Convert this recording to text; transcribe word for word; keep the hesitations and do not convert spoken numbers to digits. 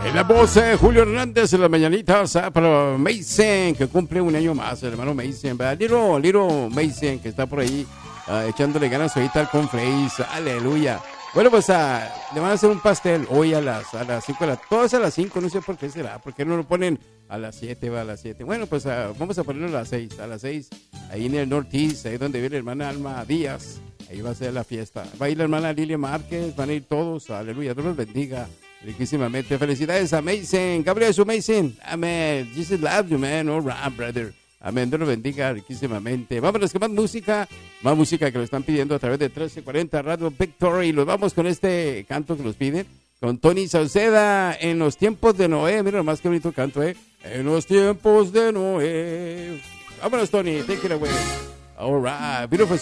En la voz de Julio Hernández en las mañanitas ah, para Mason, que cumple un año más, el hermano Mason, ¿verdad? Little, little Mason, que está por ahí uh, echándole ganas ahorita al conflace, aleluya. Bueno, pues uh, le van a hacer un pastel hoy a las a las cinco, de la, todas a las cinco, no sé por qué será, porque no lo ponen a las siete, va a las siete. Bueno, pues uh, vamos a ponerlo a las seis, a las seis, ahí en el Northeast, ahí donde vive la hermana Alma Díaz, ahí va a ser la fiesta. Va a ir la hermana Lilia Márquez, van a ir todos, aleluya, Dios los bendiga. Riquísimamente. Felicidades a Mason. Gabriel, su Mason. Amén. Jesus loves you, man. All right, brother. Amén. Dios lo bendiga riquísimamente. Vámonos con más música. Más música que lo están pidiendo a través de trece cuarenta Radio Victory. Los vamos con este canto que nos piden. Con Tony Sauceda. En los tiempos de Noé. Mira nomás qué bonito canto, ¿eh? En los tiempos de Noé. Vámonos, Tony. Take it away. All right. Beautiful.